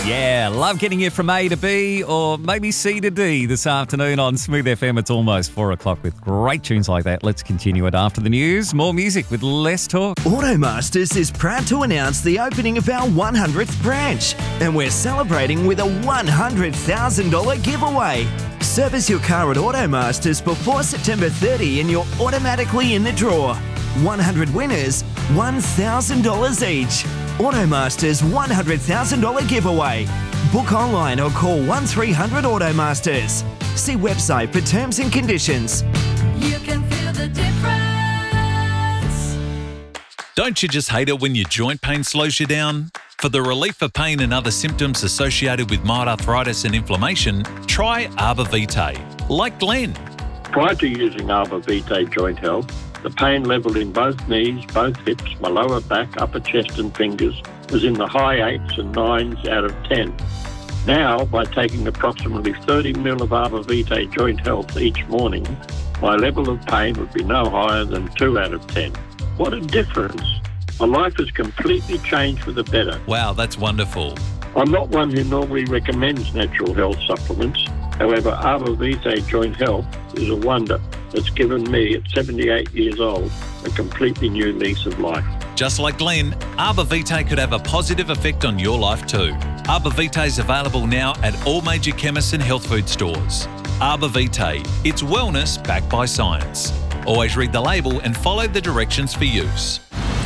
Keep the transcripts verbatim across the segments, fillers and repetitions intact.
Yeah, love getting you from A to B or maybe C to D this afternoon on Smooth F M. It's almost four o'clock with great tunes like that. Let's continue it after the news. More music with less talk. Automasters is proud to announce the opening of our one hundredth branch, and we're celebrating with a one hundred thousand dollars giveaway. Service your car at Automasters before September thirtieth and you're automatically in the draw. one hundred winners, one thousand dollars each. Automasters one hundred thousand dollars giveaway. Book online or call one three hundred Automasters. See website for terms and conditions. You can feel the difference. Don't you just hate it when your joint pain slows you down? For the relief of pain and other symptoms associated with mild arthritis and inflammation, try Arbor Vitae. Like Glenn. Prior to using Arbor Vitae Joint Health, the pain level in both knees, both hips, my lower back, upper chest and fingers was in the high eights and nines out of ten. Now, by taking approximately thirty mil of Arbor Vitae Joint Health each morning, my level of pain would be no higher than two out of ten. What a difference. My life has completely changed for the better. Wow, that's wonderful. I'm not one who normally recommends natural health supplements. However, Arbor Vitae Joint Health is a wonder that's given me, at seventy-eight years old, a completely new lease of life. Just like Glenn, Arbor Vitae could have a positive effect on your life too. Arbor Vitae is available now at all major chemists and health food stores. Arbor Vitae, it's wellness backed by science. Always read the label and follow the directions for use.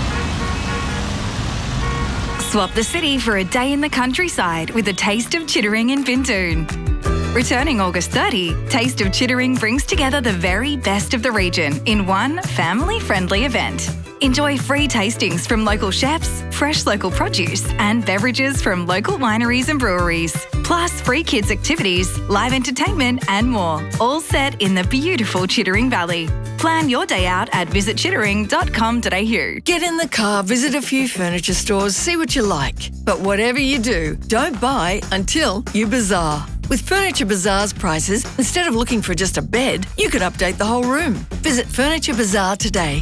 Swap the city for a day in the countryside with a taste of Chittering in Bindoon. Returning August thirtieth, Taste of Chittering brings together the very best of the region in one family-friendly event. Enjoy free tastings from local chefs, fresh local produce and beverages from local wineries and breweries. Plus free kids activities, live entertainment and more, all set in the beautiful Chittering Valley. Plan your day out at visit chittering dot com dot a u. Get in the car, visit a few furniture stores, see what you like. But whatever you do, don't buy until you bazaar. With Furniture Bazaar's prices, instead of looking for just a bed, you could update the whole room. Visit Furniture Bazaar today.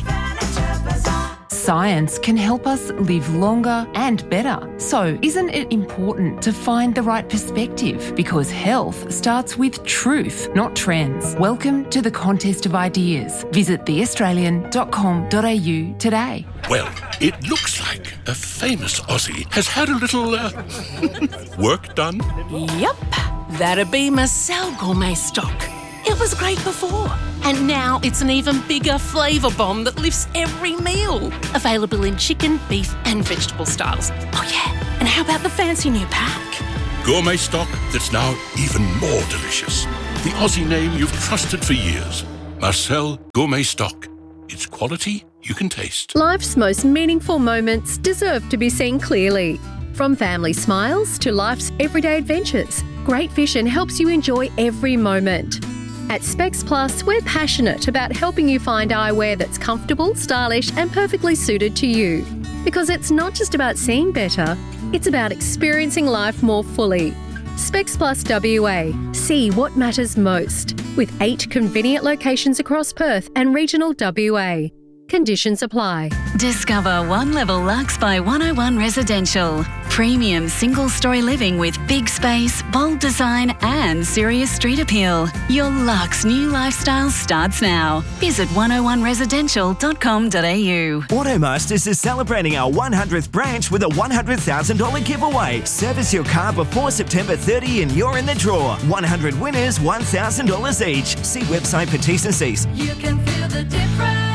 Science can help us live longer and better. So isn't it important to find the right perspective? Because health starts with truth, not trends. Welcome to the Contest of Ideas. Visit the australian dot com dot a u today. Well, it looks like a famous Aussie has had a little uh, work done. Yep, that'd be Marcel Gourmet Stock. It was great before, and now it's an even bigger flavour bomb that lifts every meal. Available in chicken, beef and vegetable styles. Oh yeah, and how about the fancy new pack? Gourmet stock that's now even more delicious. The Aussie name you've trusted for years. Marcel Gourmet Stock. It's quality you can taste. Life's most meaningful moments deserve to be seen clearly. From family smiles to life's everyday adventures, Great Vision helps you enjoy every moment. At Specs Plus, we're passionate about helping you find eyewear that's comfortable, stylish and perfectly suited to you. Because it's not just about seeing better, it's about experiencing life more fully. Specs Plus W A. See what matters most. With eight convenient locations across Perth and regional W A. Conditions apply. Discover One Level Luxe by one oh one Residential. Premium single-storey living with big space, bold design and serious street appeal. Your luxe new lifestyle starts now. Visit one oh one residential dot com dot a u. Automasters is celebrating our one hundredth branch with a one hundred thousand dollars giveaway. Service your car before September thirtieth and you're in the draw. one hundred winners, one thousand dollars each. See website for T's and C's. You can feel the difference.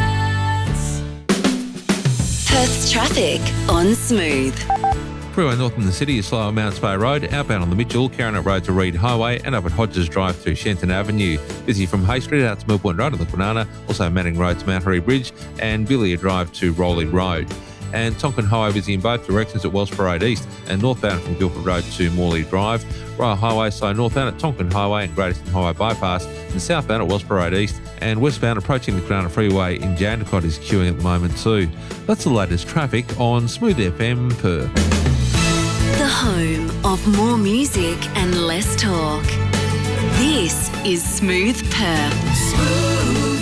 Perth's traffic on Smooth. Freeway north in the city is slow on Mount Spey Road, outbound on the Mitchell, Carronett Road to Reed Highway and up at Hodges Drive to Shenton Avenue. Busy from Hay Street out to Mill Point Road on the Kwinana, also Manning Road to Mount Harry Bridge and Billiard Drive to Rowley Road. And Tonkin Highway busy in both directions at Wellsborough Road East and northbound from Guildford Road to Morley Drive. Royal Highway slow northbound at Tonkin Highway and Great Eastern Highway Bypass and southbound at Wellsborough Road East and westbound approaching the Kwinana Freeway in Jandakot is queuing at the moment too. That's the latest traffic on Smooth F M Perth. The home of more music and less talk. This is Smooth Perth. Smooth.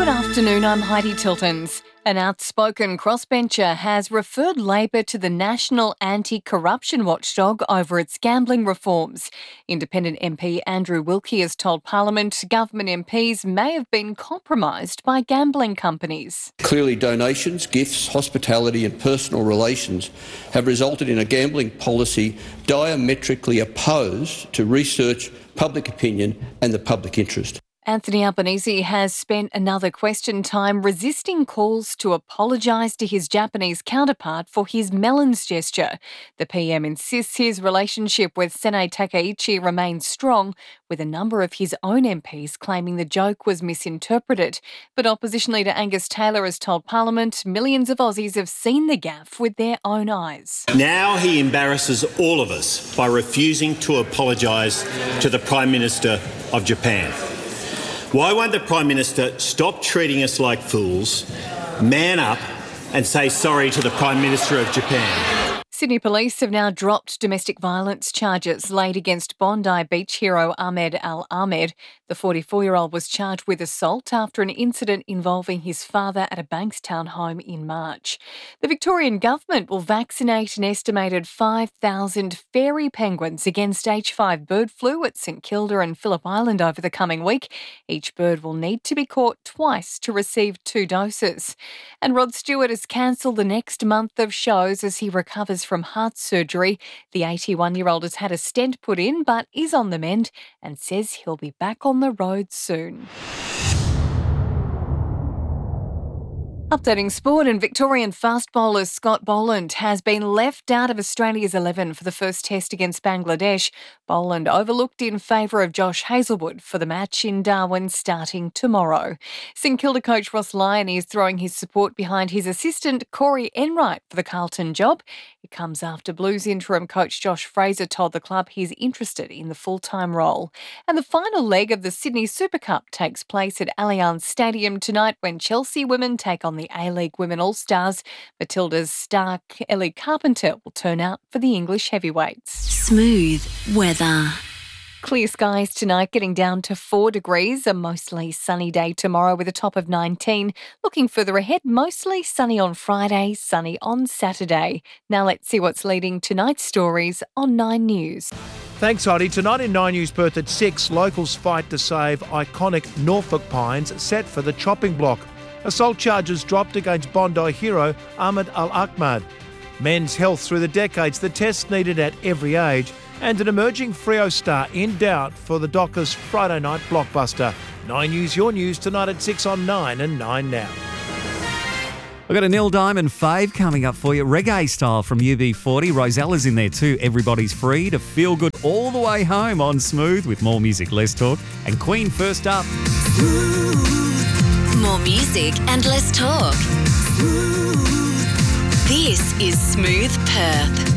Good afternoon, I'm Heidi Tiltons. An outspoken crossbencher has referred Labor to the National Anti-Corruption Watchdog over its gambling reforms. Independent M P Andrew Wilkie has told Parliament government M Ps may have been compromised by gambling companies. Clearly, donations, gifts, hospitality and personal relations have resulted in a gambling policy diametrically opposed to research, public opinion and the public interest. Anthony Albanese has spent another question time resisting calls to apologise to his Japanese counterpart for his melons gesture. The P M insists his relationship with Sene Takaichi remains strong, with a number of his own M Ps claiming the joke was misinterpreted. But opposition leader Angus Taylor has told Parliament millions of Aussies have seen the gaffe with their own eyes. Now he embarrasses all of us by refusing to apologise to the Prime Minister of Japan. Why won't the Prime Minister stop treating us like fools, man up and say sorry to the Prime Minister of Japan? Sydney Police have now dropped domestic violence charges laid against Bondi Beach hero Ahmed Al Ahmed. The forty-four-year-old was charged with assault after an incident involving his father at a Bankstown home in March. The Victorian government will vaccinate an estimated five thousand fairy penguins against H five bird flu at St Kilda and Phillip Island over the coming week. Each bird will need to be caught twice to receive two doses. And Rod Stewart has cancelled the next month of shows as he recovers from heart surgery. The eighty-one-year-old has had a stent put in but is on the mend and says he'll be back on the road soon. Updating sport, and Victorian fast bowler Scott Boland has been left out of Australia's eleven for the first test against Bangladesh. Boland overlooked in favour of Josh Hazlewood for the match in Darwin starting tomorrow. St Kilda coach Ross Lyon is throwing his support behind his assistant Corey Enright for the Carlton job. It comes after Blues interim coach Josh Fraser told the club he's interested in the full-time role. And the final leg of the Sydney Super Cup takes place at Allianz Stadium tonight when Chelsea women take on the A-League Women All-Stars. Matilda's star Ellie Carpenter will turn out for the English heavyweights. Smooth weather. Clear skies tonight, getting down to four degrees. A mostly sunny day tomorrow with a top of nineteen. Looking further ahead, mostly sunny on Friday, sunny on Saturday. Now let's see what's leading tonight's stories on Nine News. Thanks, Heidi. Tonight in Nine News Perth at six, locals fight to save iconic Norfolk pines set for the chopping block. Assault charges dropped against Bondi hero Ahmed Al Ahmed. Men's health through the decades, the tests needed at every age, and an emerging Freo star in doubt for the Dockers Friday night blockbuster. Nine News, your news tonight at six on Nine and Nine Now. We've got a Neil Diamond fave coming up for you, reggae style from U B forty. Rosella's in there too. Everybody's free to feel good all the way home on Smooth with more music, less talk. And Queen first up. More music and less talk. This is Smooth Perth.